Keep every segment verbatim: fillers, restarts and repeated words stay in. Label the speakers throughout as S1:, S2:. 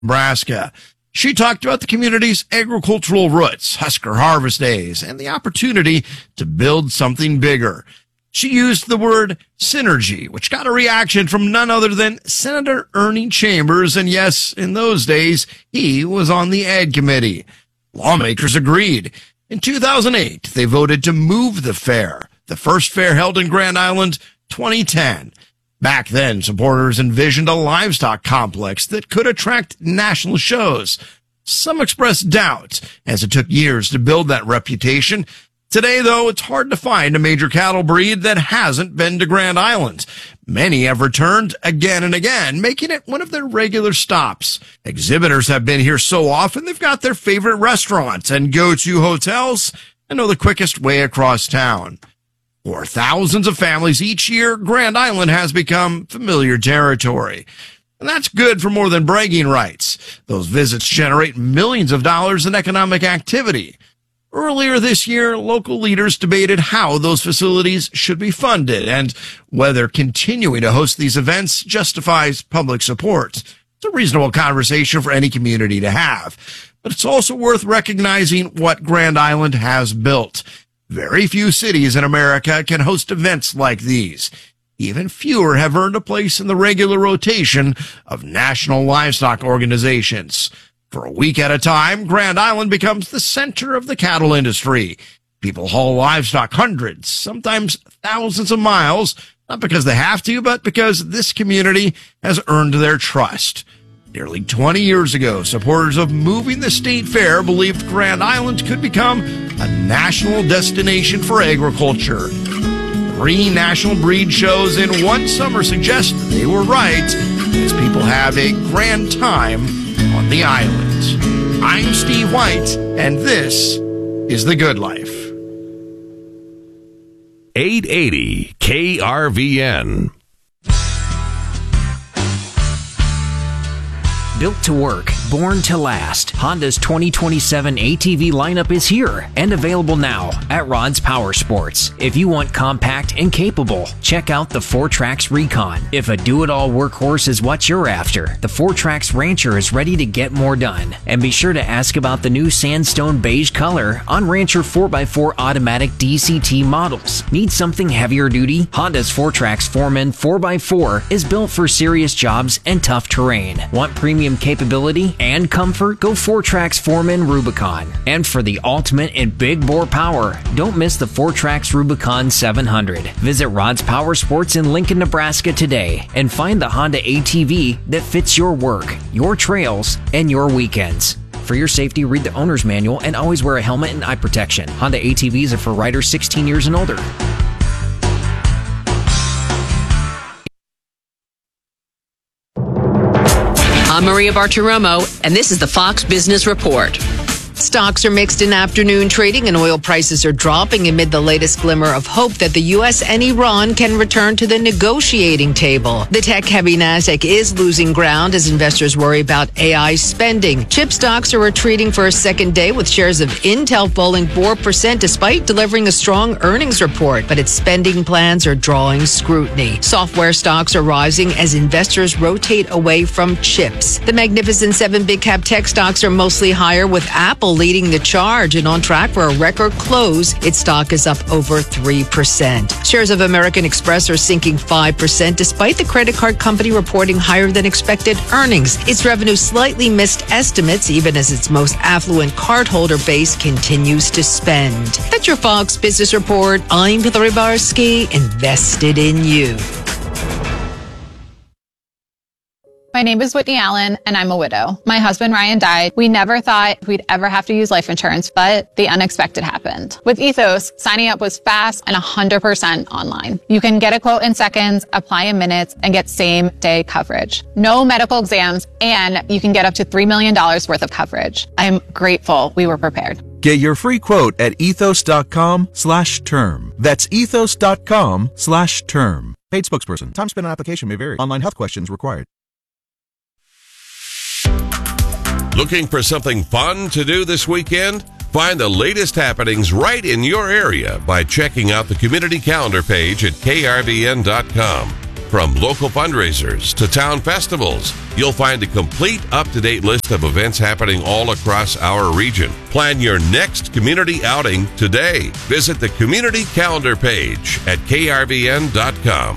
S1: Nebraska. She talked about the community's agricultural roots, Husker Harvest Days, and the opportunity to build something bigger. She used the word synergy, which got a reaction from none other than Senator Ernie Chambers, and yes, in those days, he was on the Ag Committee. Lawmakers agreed. In two thousand eight, they voted to move the fair, the first fair held in Grand Island, twenty ten. Back then, supporters envisioned a livestock complex that could attract national shows. Some expressed doubt, as it took years to build that reputation. Today, though, it's hard to find a major cattle breed that hasn't been to Grand Island. Many have returned again and again, making it one of their regular stops. Exhibitors have been here so often, they've got their favorite restaurants and go-to hotels and know the quickest way across town. For thousands of families each year, Grand Island has become familiar territory. And that's good for more than bragging rights. Those visits generate millions of dollars in economic activity. Earlier this year, local leaders debated how those facilities should be funded and whether continuing to host these events justifies public support. It's a reasonable conversation for any community to have, but it's also worth recognizing what Grand Island has built. Very few cities in America can host events like these. Even fewer have earned a place in the regular rotation of national livestock organizations. For a week at a time, Grand Island becomes the center of the cattle industry. People haul livestock hundreds, sometimes thousands of miles, not because they have to, but because this community has earned their trust. Nearly twenty years ago, supporters of moving the state fair believed Grand Island could become a national destination for agriculture. Three national breed shows in one summer suggest they were right, as people have a grand time on the island. I'm Steve White, and this is The Good Life.
S2: eight eighty K R V N.
S3: Built to work, born to last, Honda's twenty twenty-seven A T V lineup is here and available now at Rod's Power Sports. If you want compact and capable, check out the four Trax Recon. If a do-it-all workhorse is what you're after, the four Trax Rancher is ready to get more done. And be sure to ask about the new sandstone beige color on Rancher four by four automatic D C T models. Need something heavier duty? Honda's four Trax Foreman four by four is built for serious jobs and tough terrain. Want premium capability and comfort? Go four Trax Foreman Rubicon. And for the ultimate in big bore power, don't miss the four Trax Rubicon seven hundred. Visit Rod's Power Sports in Lincoln, Nebraska today and find the Honda A T V that fits your work, your trails, and your weekends. For your safety, read the owner's manual and always wear a helmet and eye protection. Honda A T Vs are for riders sixteen years and older.
S4: I'm Maria Bartiromo, and this is the Fox Business Report. Stocks are mixed in afternoon trading and oil prices are dropping amid the latest glimmer of hope that the U S and Iran can return to the negotiating table. The tech-heavy Nasdaq is losing ground as investors worry about A I spending. Chip stocks are retreating for a second day with shares of Intel falling four percent despite delivering a strong earnings report, but its spending plans are drawing scrutiny. Software stocks are rising as investors rotate away from chips. The Magnificent Seven big cap tech stocks are mostly higher, with Apple leading the charge and on track for a record close. Its stock is up over three percent. Shares of American Express are sinking five percent despite the credit card company reporting higher than expected earnings. Its revenue slightly missed estimates even as its most affluent cardholder base continues to spend. That's your Fox Business Report. I'm Heather Rybarski, invested in you.
S5: My name is Whitney Allen, and I'm a widow. My husband, Ryan, died. We never thought we'd ever have to use life insurance, but the unexpected happened. With Ethos, signing up was fast and one hundred percent online. You can get a quote in seconds, apply in minutes, and get same-day coverage. No medical exams, and you can get up to three million dollars worth of coverage. I'm grateful we were prepared.
S6: Get your free quote at ethos.com slash term. That's ethos.com slash term. Paid spokesperson. Time spent on application may vary. Online health questions required.
S2: Looking for something fun to do this weekend? Find the latest happenings right in your area by checking out the community calendar page at K R V N dot com. From local fundraisers to town festivals, you'll find a complete up-to-date list of events happening all across our region. Plan your next community outing today. Visit the community calendar page at K R V N dot com.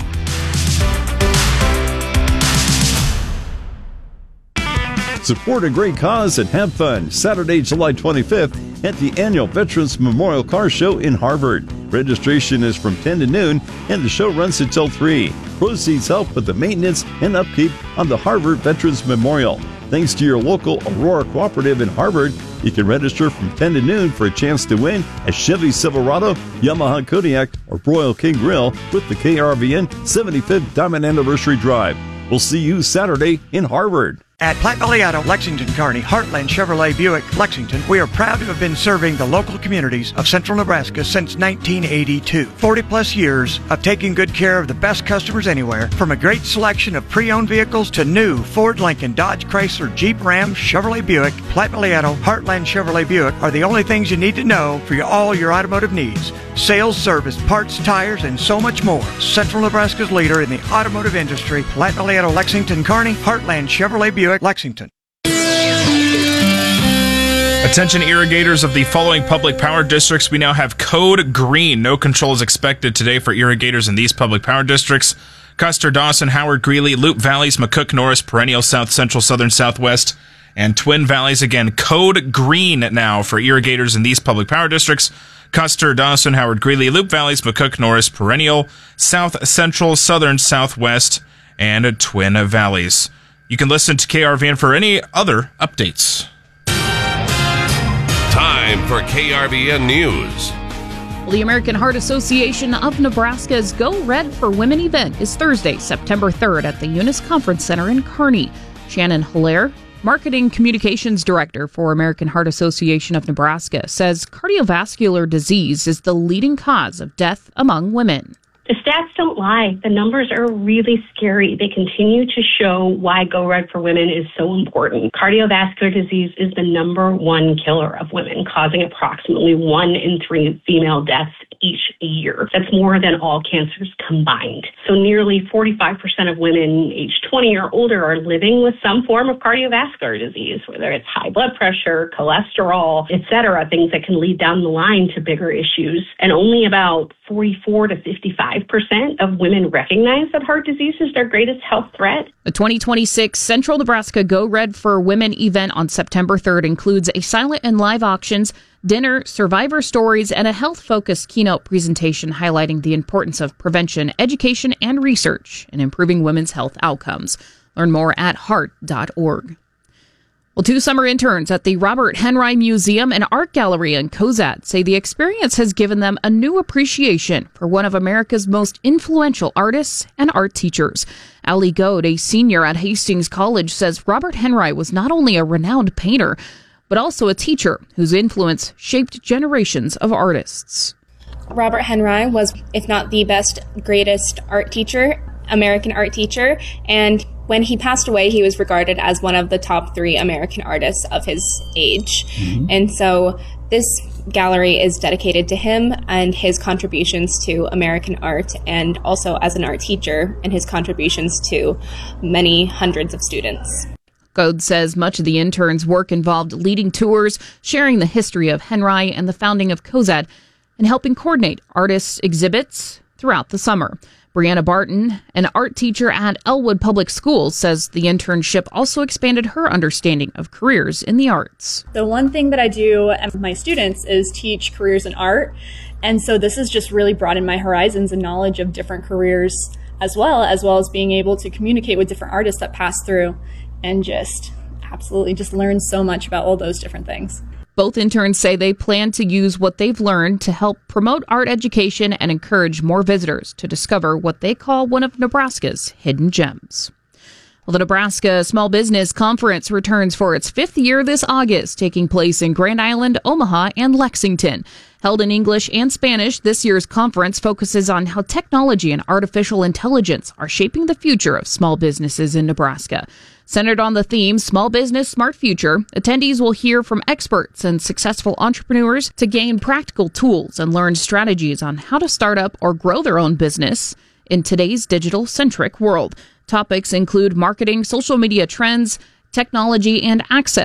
S7: Support a great cause and have fun Saturday, July twenty-fifth at the annual Veterans Memorial Car Show in Harvard. Registration is from ten to noon and the show runs until three. Proceeds help with the maintenance and upkeep on the Harvard Veterans Memorial. Thanks to your local Aurora Cooperative in Harvard, you can register from ten to noon for a chance to win a Chevy Silverado, Yamaha Kodiak, or Royal King Grill with the K R V N seventy-fifth Diamond Anniversary Drive. We'll see you Saturday in Harvard.
S8: At Platte Valley, Lexington, Kearney, Heartland Chevrolet Buick, Lexington, we are proud to have been serving the local communities of central Nebraska since nineteen eighty-two. forty plus years of taking good care of the best customers anywhere, from a great selection of pre-owned vehicles to new Ford, Lincoln, Dodge, Chrysler, Jeep, Ram, Chevrolet Buick. Platte Valley, Heartland Chevrolet Buick are the only things you need to know for your, all your automotive needs. Sales, service, parts, tires, and so much more. Central Nebraska's leader in the automotive industry, Platte Valley, Lexington, Kearney, Heartland Chevrolet Buick, Lexington.
S9: Attention irrigators of the following public power districts. We now have code green. No controls expected today for irrigators in these public power districts. Custer, Dawson, Howard, Greeley, Loop Valleys, McCook, Norris, Perennial, South Central, Southern, Southwest, and Twin Valleys. Again, code green now for irrigators in these public power districts. Custer, Dawson, Howard, Greeley, Loop Valleys, McCook, Norris, Perennial, South Central, Southern, Southwest, and Twin Valleys. You can listen to K R V N for any other updates.
S2: Time for K R V N News.
S10: Well, the American Heart Association of Nebraska's Go Red for Women event is Thursday, September third at the Eunice Conference Center in Kearney. Shannon Hilaire, Marketing Communications Director for American Heart Association of Nebraska, says cardiovascular disease is the leading cause of death among women.
S11: The stats don't lie. The numbers are really scary. They continue to show why Go Red for Women is so important. Cardiovascular disease is the number one killer of women, causing approximately one in three female deaths each year. That's more than all cancers combined. So nearly forty-five percent of women aged twenty or older are living with some form of cardiovascular disease, whether it's high blood pressure, cholesterol, et cetera, things that can lead down the line to bigger issues. And only about forty-four to fifty-five percent of women recognize that heart disease is their greatest health threat.
S10: The twenty twenty-six Central Nebraska Go Red for Women event on September third includes a silent and live auctions, dinner, survivor stories, and a health-focused keynote presentation highlighting the importance of prevention, education, and research in improving women's health outcomes. Learn more at heart dot org. Well, two summer interns at the Robert Henry Museum and Art Gallery in Cozad say the experience has given them a new appreciation for one of America's most influential artists and art teachers. Ali Goad, a senior at Hastings College, says Robert Henry was not only a renowned painter, but also a teacher whose influence shaped generations of artists.
S12: Robert Henry was, if not the best, greatest art teacher, American art teacher, and when he passed away, he was regarded as one of the top three American artists of his age. Mm-hmm. And so this gallery is dedicated to him and his contributions to American art, and also as an art teacher and his contributions to many hundreds of students.
S10: Goad says much of the interns' work involved leading tours, sharing the history of Henry and the founding of Cozad, and helping coordinate artists' exhibits throughout the summer. Brianna Barton, an art teacher at Elwood Public Schools, says the internship also expanded her understanding of careers in the arts.
S13: The one thing that I do with my students is teach careers in art. And so this has just really broadened my horizons and knowledge of different careers as well, as well as being able to communicate with different artists that pass through and just absolutely just learn so much about all those different things.
S10: Both interns say they plan to use what they've learned to help promote art education and encourage more visitors to discover what they call one of Nebraska's hidden gems. Well, the Nebraska Small Business Conference returns for its fifth year this August, taking place in Grand Island, Omaha, and Lexington. Held in English and Spanish, this year's conference focuses on how technology and artificial intelligence are shaping the future of small businesses in Nebraska. Centered on the theme Small Business, Smart Future, attendees will hear from experts and successful entrepreneurs to gain practical tools and learn strategies on how to start up or grow their own business. in today's digital-centric world. Topics include marketing, social media trends, technology, and access